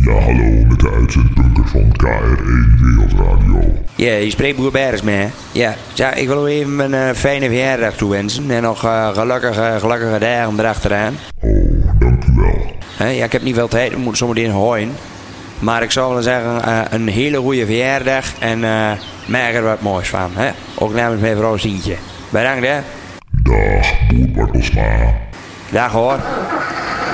Ja, hallo, met de uitzendbunker van KR1 Wereldradio. Ja, je spreekt Boer Berens mee, hè? Ja, ik wil u even een fijne verjaardag toewensen. En nog gelukkige dagen erachteraan. Oh, dank u wel. Ja, ik heb niet veel tijd, ik moet zometeen hooien. Maar ik zou willen zeggen, een hele goede verjaardag. En maak er wat moois van, hè? Ook namens mijn vrouw Sientje. Bedankt, hè? Dag, boer Bartelsma. Dag, hoor.